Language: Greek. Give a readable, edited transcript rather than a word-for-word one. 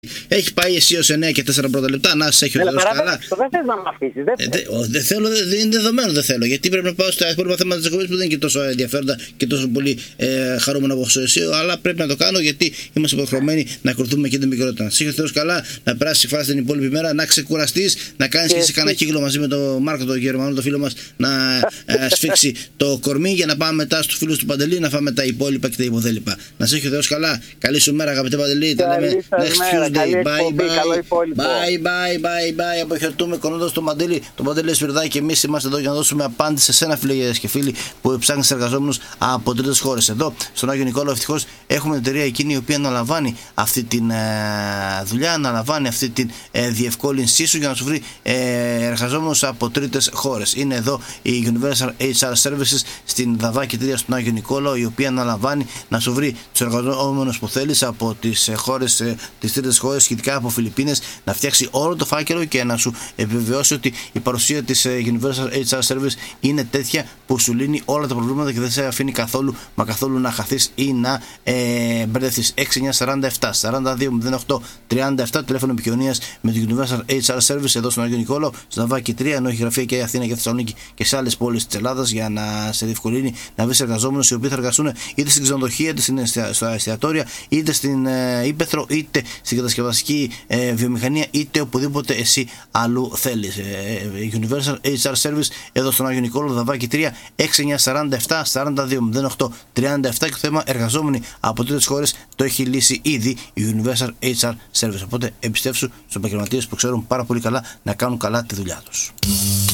Έχει πάει εσύ ως 9 και 4 πρώτα λεπτά. Να σε έχει ο Θεός καλά. Δεν θες να με αφήσεις. Δεν θέλω, είναι δεδομένο δεν θέλω. Γιατί πρέπει να πάω στα υπόλοιπα θέματα της εκπομπής που δεν είναι και τόσο ενδιαφέροντα και τόσο πολύ χαρούμενο από εσύ. Αλλά πρέπει να το κάνω γιατί είμαστε υποχρεωμένοι να ακολουθούμε και την μικρότητα. Να σε έχει ο Θεός καλά, να περάσει φάση την υπόλοιπη μέρα, να ξεκουραστείς, να κάνεις και εσύ κανένα κύκλο μαζί με τον Μάρκο, τον Γερμανό, τον φίλο μας, να σφίξει το κορμί για να πάμε μετά στους φίλους του Παντελή να φάμε τα υπόλοιπα και τα υποδέλυπα. Να σε έχει ο Θεός καλά. Καλή σου μέρα, αγαπητέ Παντελή. Τα λέμε next Tuesday. Bye. Αποχαιρετούμε κονώντας τον Παντελή Σπυρδάκη και εμείς είμαστε εδώ για να δώσουμε απάντηση σε εσένα, φίλες και φίλοι, που ψάχνεις εργαζόμενους από τρίτες χώρες. Εδώ στον Άγιο Νικόλαο, ευτυχώς έχουμε την εταιρεία εκείνη η οποία αναλαμβάνει αυτή τη δουλειά, αναλαμβάνει αυτή τη διευκόλυνσή σου για να σου βρει εργαζόμενους από τρίτες χώρες. Είναι εδώ η Universal HR Services στην Δαβάκη 3 στον Άγιο Νικόλαο, η οποία αναλαμβάνει να σου βρει τους εργαζόμενους που θέλεις από τις χώρες, τις τρίτες χώρες, σχετικά από Φιλιππίνες, να φτιάξει όλο το φάκελο και να σου επιβεβαιώσει ότι η παρουσία της Universal HR Service είναι τέτοια που σου λύνει όλα τα προβλήματα και δεν σε αφήνει καθόλου να χαθείς ή να μπερδευτείς. 6947 4208 37 τηλέφωνο επικοινωνίας με την Universal HR Service εδώ στον Άγιο Νικόλαο, στην Ναβάκη 3, ενώ έχει γραφεία και η Αθήνα και Θεσσαλονίκη και σε άλλες πόλεις της Ελλάδας, για να σε διευκολύνει να βρεις εργαζόμενους οι οποίοι θα εργαστούν είτε στην ξενοδοχεία, είτε στα εστιατόρια, είτε στην ύπαιθρο, είτε στην κατασκευαστική βιομηχανία, είτε οπουδήποτε εσύ αλλού θέλεις. Universal HR Service εδώ στον Άγιο Νικόλαο, Δαβάκη 3, 6947 4208 37 και το θέμα εργαζόμενοι από τρίτες χώρες το έχει λύσει ήδη η Universal HR Service. Οπότε εμπιστεύσου στους επαγγελματίες που ξέρουν πάρα πολύ καλά να κάνουν καλά τη δουλειά τους.